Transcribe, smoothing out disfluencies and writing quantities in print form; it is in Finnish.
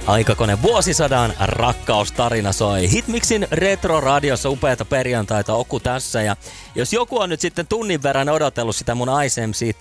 Aikakone vuosisadan rakkaustarina soi. Hitmixin Retro-radiossa upeata perjantaita, Oku tässä. Ja jos joku on nyt sitten tunnin verran odotellut sitä mun Ice MC